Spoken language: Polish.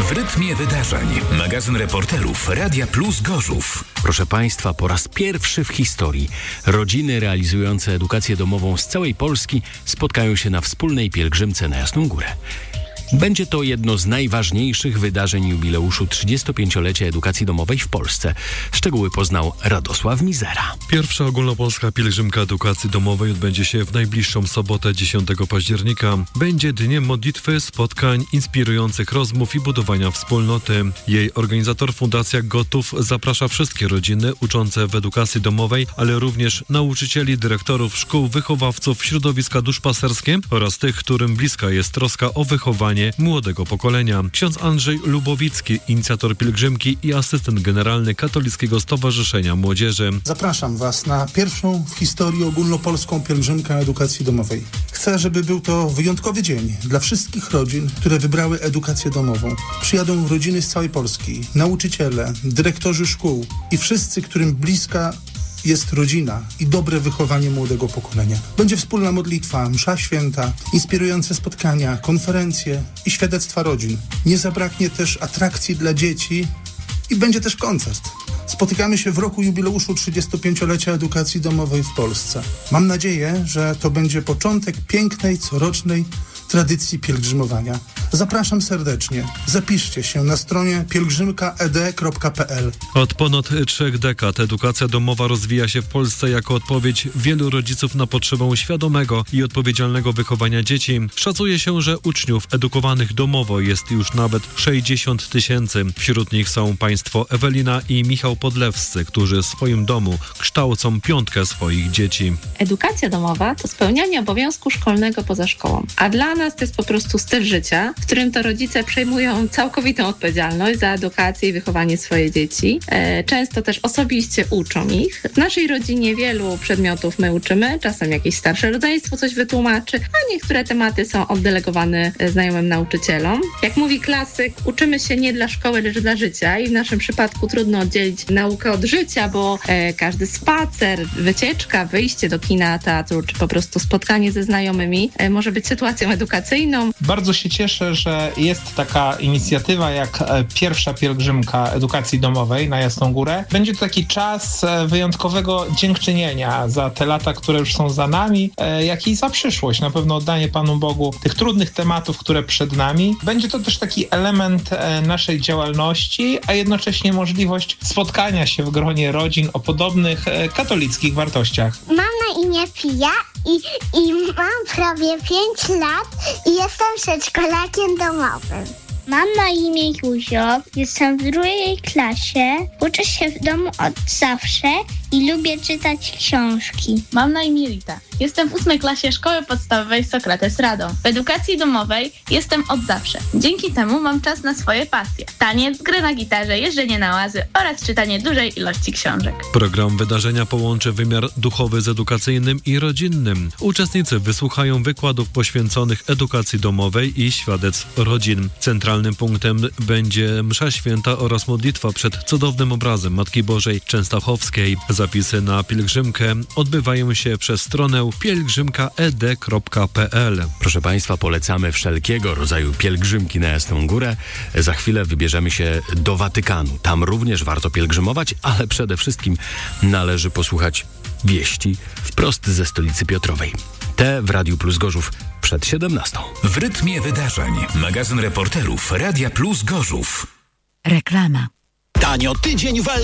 W rytmie wydarzeń. Magazyn reporterów Radia Plus Gorzów. Proszę Państwa, po raz pierwszy w historii rodziny realizujące edukację domową z całej Polski spotkają się na wspólnej pielgrzymce na Jasną Górę. Będzie to jedno z najważniejszych wydarzeń jubileuszu 35-lecia edukacji domowej w Polsce. Szczegóły poznał Radosław Mizera. Pierwsza ogólnopolska pielgrzymka edukacji domowej odbędzie się w najbliższą sobotę 10 października. Będzie dniem modlitwy, spotkań, inspirujących rozmów i budowania wspólnoty. Jej organizator Fundacja Gotów zaprasza wszystkie rodziny uczące w edukacji domowej, ale również nauczycieli, dyrektorów szkół, wychowawców, środowiska duszpasterskie oraz tych, którym bliska jest troska o wychowanie młodego pokolenia. Ksiądz Andrzej Lubowicki, inicjator pielgrzymki i asystent generalny Katolickiego Stowarzyszenia Młodzieży. Zapraszam Was na pierwszą w historii ogólnopolską pielgrzymkę edukacji domowej. Chcę, żeby był to wyjątkowy dzień dla wszystkich rodzin, które wybrały edukację domową. Przyjadą rodziny z całej Polski, nauczyciele, dyrektorzy szkół i wszyscy, którym bliska jest rodzina i dobre wychowanie młodego pokolenia. Będzie wspólna modlitwa, msza święta, inspirujące spotkania, konferencje i świadectwa rodzin. Nie zabraknie też atrakcji dla dzieci i będzie też koncert. Spotykamy się w roku jubileuszu 35-lecia edukacji domowej w Polsce. Mam nadzieję, że to będzie początek pięknej, corocznej tradycji pielgrzymowania. Zapraszam serdecznie. Zapiszcie się na stronie pielgrzymkaed.pl. Od ponad 3 dekad edukacja domowa rozwija się w Polsce jako odpowiedź wielu rodziców na potrzebę świadomego i odpowiedzialnego wychowania dzieci. Szacuje się, że uczniów edukowanych domowo jest już nawet 60 000. Wśród nich są państwo Ewelina i Michał Podlewscy, którzy w swoim domu kształcą 5 swoich dzieci. Edukacja domowa to spełnianie obowiązku szkolnego poza szkołą, a dla nas to jest po prostu styl życia, w którym to rodzice przejmują całkowitą odpowiedzialność za edukację i wychowanie swoich dzieci. Często też osobiście uczą ich. W naszej rodzinie wielu przedmiotów my uczymy, czasem jakieś starsze rodzeństwo coś wytłumaczy, a niektóre tematy są oddelegowane znajomym nauczycielom. Jak mówi klasyk, uczymy się nie dla szkoły, lecz dla życia i w naszym przypadku trudno oddzielić naukę od życia, bo każdy spacer, wycieczka, wyjście do kina, teatru, czy po prostu spotkanie ze znajomymi może być sytuacją edukacyjną. Bardzo się cieszę, że jest taka inicjatywa jak pierwsza pielgrzymka edukacji domowej na Jasną Górę. Będzie to taki czas wyjątkowego dziękczynienia za te lata, które już są za nami, jak i za przyszłość. Na pewno oddanie Panu Bogu tych trudnych tematów, które przed nami. Będzie to też taki element naszej działalności, a jednocześnie możliwość spotkania się w gronie rodzin o podobnych katolickich wartościach. Mam na imię Pia i mam prawie 5 lat i jestem przedszkolakiem domowym. Mam na imię Józio, jestem w 2. klasie, uczę się w domu od zawsze i lubię czytać książki. Mam na imię Rita, jestem w 8. klasie szkoły podstawowej Sokrates Radom. W edukacji domowej jestem od zawsze. Dzięki temu mam czas na swoje pasje. Taniec, grę na gitarze, jeżdżenie na łazy oraz czytanie dużej ilości książek. Program wydarzenia połączy wymiar duchowy z edukacyjnym i rodzinnym. Uczestnicy wysłuchają wykładów poświęconych edukacji domowej i świadectw rodzin. Centralnym punktem będzie msza święta oraz modlitwa przed cudownym obrazem Matki Bożej Częstochowskiej. Zapisy na pielgrzymkę odbywają się przez stronę pielgrzymkaed.pl. Proszę Państwa, polecamy wszelkiego rodzaju pielgrzymki na Jasną Górę. Za chwilę wybierzemy się do Watykanu. Tam również warto pielgrzymować, ale przede wszystkim należy posłuchać wieści wprost ze stolicy Piotrowej. Te w Radiu Plus Gorzów przed 17. W rytmie wydarzeń. Magazyn reporterów Radia Plus Gorzów. Reklama. Tanio tydzień w